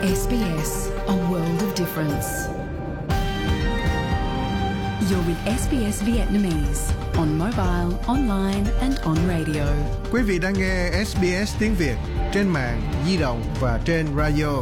SBS, a world of difference. You're with SBS Vietnamese on mobile, online and on radio. Quý vị đang nghe SBS tiếng Việt trên mạng, di động và trên radio.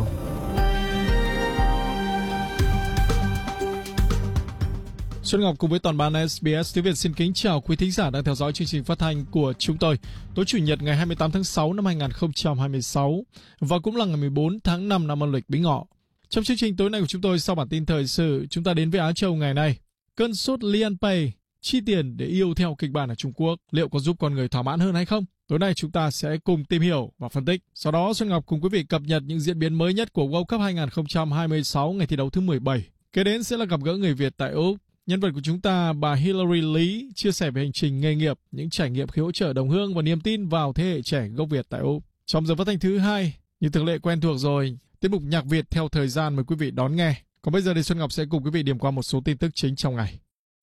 Xuân Ngọc cùng với toàn ban SBS tiếng Việt xin kính chào quý thính giả đang theo dõi chương trình phát thanh của chúng tôi. Tối Chủ nhật ngày 28 tháng 6 năm 2026 và cũng là ngày 14 tháng 5 năm âm lịch Bính Ngọ. Trong chương trình tối nay của chúng tôi, sau bản tin thời sự, chúng ta đến với Á Châu ngày nay. Cơn sốt Lianpay, chi tiền để yêu theo kịch bản ở Trung Quốc, liệu có giúp con người thỏa mãn hơn hay không? Tối nay chúng ta sẽ cùng tìm hiểu và phân tích. Sau đó Xuân Ngọc cùng quý vị cập nhật những diễn biến mới nhất của World Cup 2026 ngày thi đấu thứ 17. Kế đến sẽ là gặp gỡ người Việt tại Úc. Nhân vật của chúng ta, bà Hillary Lý, chia sẻ về hành trình nghề nghiệp, những trải nghiệm khi hỗ trợ đồng hương và niềm tin vào thế hệ trẻ gốc Việt tại Úc. Trong giờ phát thanh thứ 2, như thường lệ quen thuộc rồi, tiết mục nhạc Việt theo thời gian mời quý vị đón nghe. Còn bây giờ thì Xuân Ngọc sẽ cùng quý vị điểm qua một số tin tức chính trong ngày.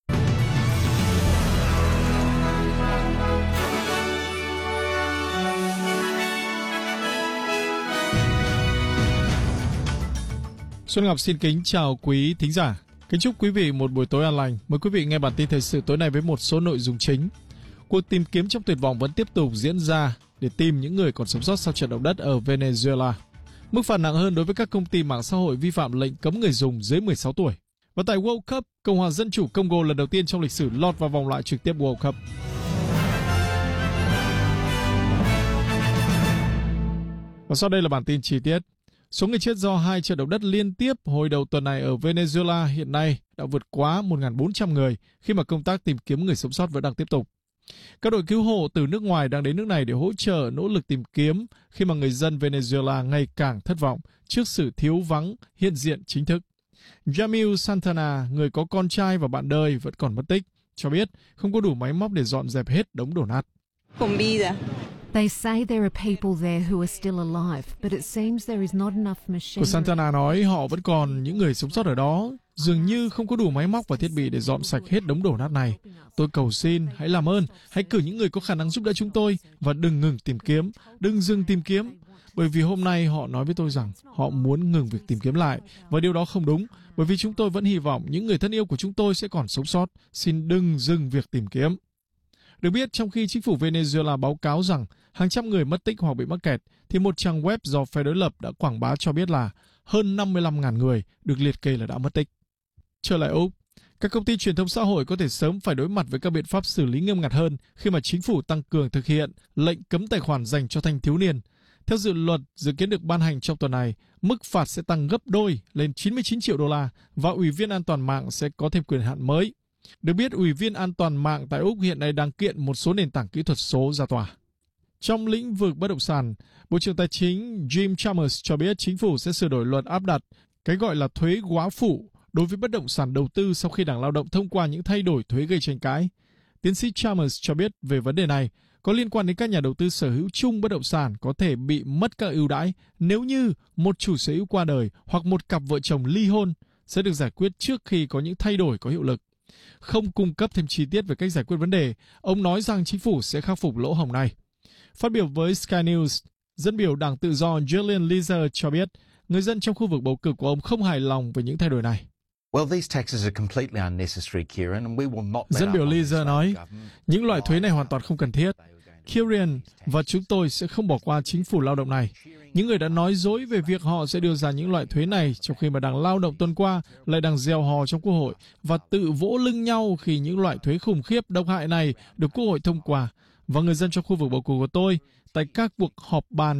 Xuân Ngọc xin kính chào quý thính giả. Kính chúc quý vị một buổi tối an lành. Mời quý vị nghe bản tin thời sự tối nay với một số nội dung chính. Cuộc tìm kiếm trong tuyệt vọng vẫn tiếp tục diễn ra để tìm những người còn sống sót sau trận động đất ở Venezuela. Mức phạt nặng hơn đối với các công ty mạng xã hội vi phạm lệnh cấm người dùng dưới 16 tuổi. Và tại World Cup, Cộng hòa Dân chủ Congo lần đầu tiên trong lịch sử lọt vào vòng loại trực tiếp World Cup. Và sau đây là bản tin chi tiết. Số người chết do 2 trận động đất liên tiếp hồi đầu tuần này ở Venezuela hiện nay đã vượt quá 1.400 người khi mà công tác tìm kiếm người sống sót vẫn đang tiếp tục. Các đội cứu hộ từ nước ngoài đang đến nước này để hỗ trợ nỗ lực tìm kiếm khi mà người dân Venezuela ngày càng thất vọng trước sự thiếu vắng hiện diện chính thức. Jamil Santana, người có con trai và bạn đời vẫn còn mất tích, cho biết không có đủ máy móc để dọn dẹp hết đống đổ nát. They say there are people there who are still alive, but it seems there is not enough Cô machinery. Santana nói họ vẫn còn những người sống sót ở đó, dường như không có đủ máy móc và thiết bị để dọn sạch hết đống đổ nát này. Tôi cầu xin, hãy làm ơn, hãy cử những người có khả năng giúp đỡ chúng tôi và đừng ngừng tìm kiếm, đừng dừng tìm kiếm. Bởi vì hôm nay họ nói với tôi rằng họ muốn ngừng việc tìm kiếm lại, và điều đó không đúng, bởi vì chúng tôi vẫn hy vọng những người thân yêu của chúng tôi sẽ còn sống sót. Xin đừng dừng việc tìm kiếm. Được biết, trong khi chính phủ Venezuela báo cáo rằng hàng trăm người mất tích hoặc bị mắc kẹt, thì một trang web do phe đối lập đã quảng bá cho biết là hơn 55.000 người được liệt kê là đã mất tích. Trở lại Úc, các công ty truyền thông xã hội có thể sớm phải đối mặt với các biện pháp xử lý nghiêm ngặt hơn khi mà chính phủ tăng cường thực hiện lệnh cấm tài khoản dành cho thanh thiếu niên. Theo dự luật dự kiến được ban hành trong tuần này, mức phạt sẽ tăng gấp đôi lên 99 triệu đô la và Ủy viên an toàn mạng sẽ có thêm quyền hạn mới. Được biết, Ủy viên an toàn mạng tại Úc hiện nay đang kiện một số nền tảng kỹ thuật số ra tòa. Trong lĩnh vực bất động sản, Bộ trưởng Tài chính Jim Chalmers cho biết chính phủ sẽ sửa đổi luật áp đặt cái gọi là thuế góa phụ đối với bất động sản đầu tư sau khi Đảng Lao động thông qua những thay đổi thuế gây tranh cãi. Tiến sĩ Chalmers cho biết về vấn đề này có liên quan đến các nhà đầu tư sở hữu chung bất động sản có thể bị mất các ưu đãi nếu như một chủ sở hữu qua đời hoặc một cặp vợ chồng ly hôn sẽ được giải quyết trước khi có những thay đổi có hiệu lực. Không cung cấp thêm chi tiết về cách giải quyết vấn đề, ông nói rằng chính phủ sẽ khắc phục lỗ hổng này. Phát biểu với Sky News, dân biểu Đảng Tự do Julian Leaser cho biết người dân trong khu vực bầu cử của ông không hài lòng với những thay đổi này. Dân biểu Leaser nói, những loại thuế này hoàn toàn không cần thiết. Kieran và chúng tôi sẽ không bỏ qua chính phủ lao động này. Những người đã nói dối về việc họ sẽ đưa ra những loại thuế này trong khi mà Đảng Lao động tuần qua lại đang reo hò trong Quốc hội và tự vỗ lưng nhau khi những loại thuế khủng khiếp độc hại này được Quốc hội thông qua. Và người dân trong khu vực bầu cử của tôi, tại các cuộc họp bàn